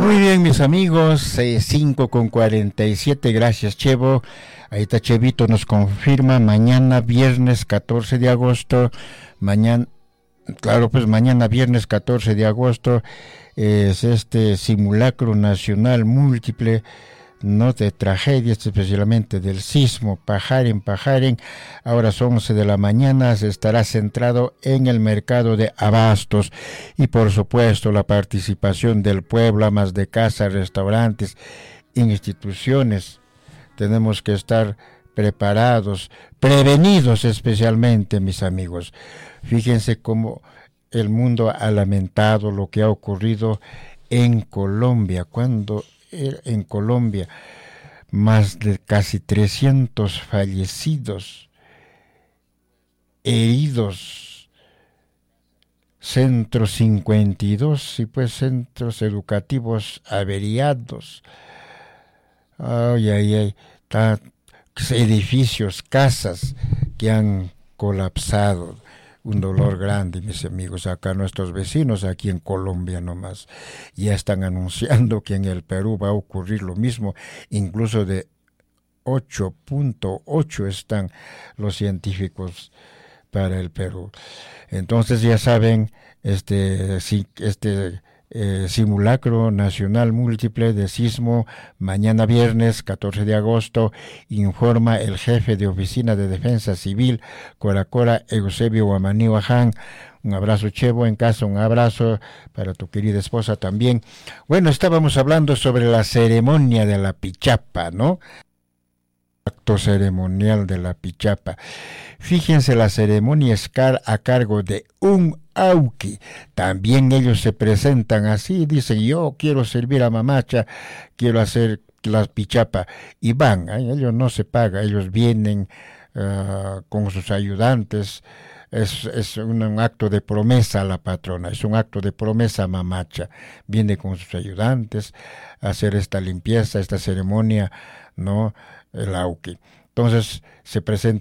Muy bien, mis amigos, 5:47, gracias, Chevo. Ahí está Chevito, nos confirma, mañana viernes 14 de agosto, mañana, claro, pues mañana viernes 14 de agosto es este simulacro nacional múltiple, no de tragedias, especialmente del sismo. Pajaren, ahora son 11 de la mañana, se estará centrado en el mercado de abastos y por supuesto la participación del pueblo, amas de casa, restaurantes, instituciones. Tenemos que estar preparados, prevenidos especialmente, mis amigos. Fíjense cómo el mundo ha lamentado lo que ha ocurrido en Colombia, cuando en Colombia más de casi 300 fallecidos, heridos, centros 52 y pues centros educativos averiados, edificios, casas que han colapsado. Un dolor grande, mis amigos. Acá nuestros vecinos, aquí en Colombia nomás, ya están anunciando que en el Perú va a ocurrir lo mismo, incluso de 8.8 están los científicos para el Perú. Entonces ya saben, simulacro nacional múltiple de sismo, mañana viernes 14 de agosto, informa el jefe de Oficina de Defensa Civil, Coracora, Eusebio Guamaní Baján. Un abrazo, Chevo, en casa, un abrazo para tu querida esposa también. Bueno, estábamos hablando sobre la ceremonia de la pichapa, ¿no? Acto ceremonial de la pichapa. Fíjense, la ceremonia es a cargo de un auqui. También ellos se presentan así, dicen, yo quiero servir a Mamacha, quiero hacer la pichapa, y van, ellos no se pagan, ellos vienen con sus ayudantes. Es un acto de promesa a la patrona, es un acto de promesa a Mamacha. Viene con sus ayudantes a hacer esta limpieza, esta ceremonia, ¿no? El auqui. Entonces se presenta